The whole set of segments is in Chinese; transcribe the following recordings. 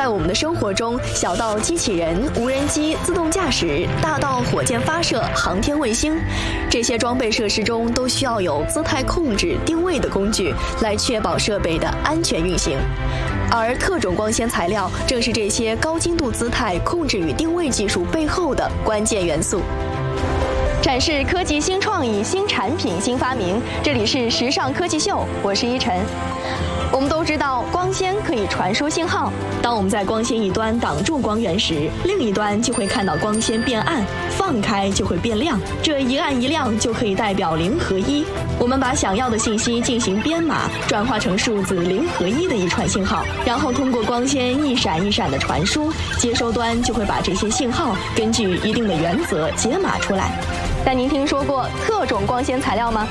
在我们的生活中，小到机器人、无人机、自动驾驶，大到火箭发射、航天卫星，这些装备设施中都需要有姿态控制、定位的工具，来确保设备的安全运行。而特种光纤材料正是这些高精度姿态控制与定位技术背后的关键元素。展示科技新创意、新产品、新发明，这里是时尚科技秀，我是依晨。我们都知道，光纤可以传输信号。当我们在光纤一端挡住光源时，另一端就会看到光纤变暗，放开就会变亮。这一暗一亮就可以代表0和1。我们把想要的信息进行编码，转化成数字0和1的一串信号，然后通过光纤一闪一闪的传输，接收端就会把这些信号根据一定的原则解码出来。但您听说过特种光纤材料吗？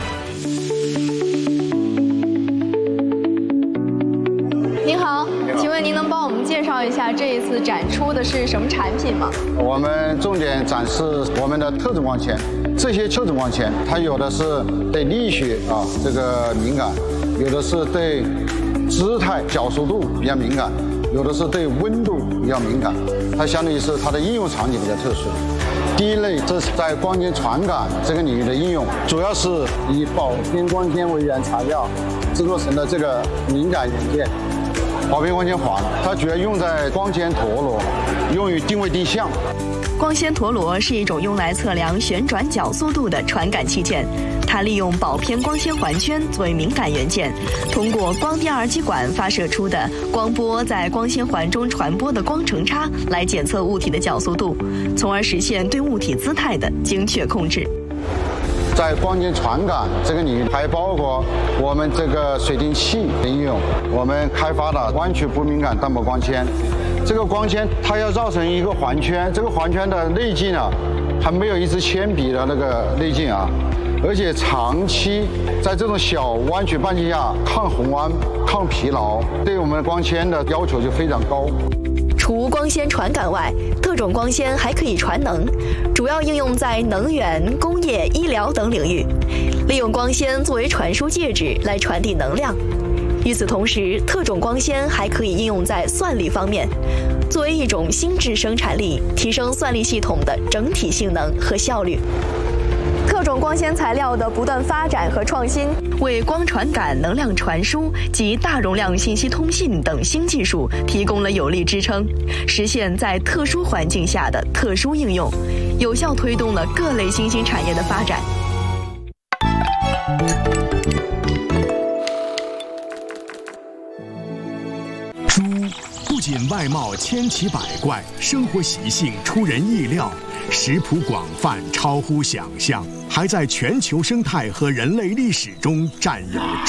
您好，请问您能帮我们介绍一下这一次展出的是什么产品吗？ 我们重点展示我们的特种光纤。这些特种光纤，它有的是对力学这个敏感，有的是对姿态角速度比较敏感，有的是对温度比较敏感。它相当于是它的应用场景比较特殊。第一类，这是在光纤传感这个领域的应用，主要是以保偏光纤为原材料制作成的这个敏感元件。保偏光纤环，它主要用在光纤陀螺，用于定位定向。 光纤陀螺是一种用来测量旋转角速度的传感器件，它利用保偏光纤环圈作为敏感元件，通过光电二极管发射出的光波在光纤环中传播的光程差来检测物体的角速度，从而实现对物体姿态的精确控制。 在光纤传感这个领域，还包括我们这个水晶器的应用。我们开发的弯曲不敏感单薄光纤，这个光纤它要绕成一个环圈，这个环圈的内径还没有一支铅笔的那个内径而且长期在这种小弯曲半径下抗红弯、抗疲劳，对我们光纤的要求就非常高。 除光纤传感外，特种光纤还可以传能，主要应用在能源、工业、医疗等领域，利用光纤作为传输介质来传递能量。与此同时，特种光纤还可以应用在算力方面，作为一种心智生产力，提升算力系统的整体性能和效率。特种光纤材料的不断发展和创新，为光传感、能量传输及大容量信息通信等新技术提供了有力支撑，实现在特殊环境下的特殊应用，有效推动了各类新兴产业的发展。 猪不仅外貌千奇百怪，生活习性出人意料，食谱广泛超乎想象，还在全球生态和人类历史中占有